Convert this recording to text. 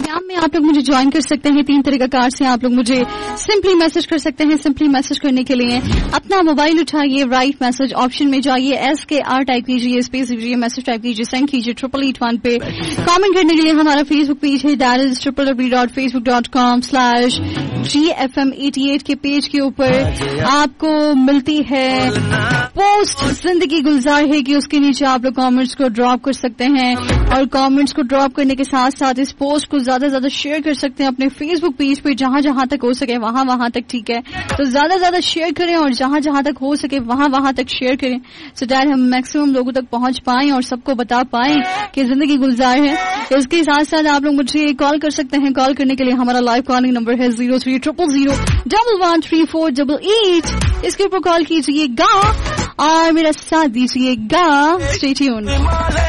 Programme में आप लोग मुझे ज्वाइन कर सकते हैं 3 तरीकाकार से। आप लोग मुझे सिंपली मैसेज कर सकते हैं। सिंपली मैसेज करने के लिए अपना मोबाइल उठाइए, राइट मैसेज ऑप्शन में जाइए, SKR टाइप कीजिए, स्पेस दीजिए, मैसेज टाइप कीजिए, सेंड कीजिए 8881 पे। कमेंट करने के लिए हमारा फेसबुक पेज है, दैट इज www.facebook.com/GFM88 के पेज के ऊपर आपको मिलती है पोस्ट जिंदगी गुलजार है कि उसके नीचे आप लोग कमेंट्स को ड्रॉप कर सकते हैं और कमेंट्स को ड्रॉप करने के साथ साथ इस पोस्ट को ज्यादा ज्यादा शेयर कर सकते हैं अपने फेसबुक पेज पे, जहां जहां तक हो सके वहां तक, ठीक है। तो ज्यादा ज्यादा शेयर करें और जहां जहां तक हो सके वहां तक शेयर करें, सो दैट हम मैक्सिमम लोगों तक पहुंच पाएं और सबको बता पाएं कि जिंदगी गुलजार है। इसके साथ साथ आप लोग मुझे कॉल कर सकते हैं। कॉल करने के लिए हमारा लाइव कॉलिंग नंबर है 0300013488। इसके ऊपर कॉल कीजिएगा और मेरा साथ दीजिएगा। Stay tuned.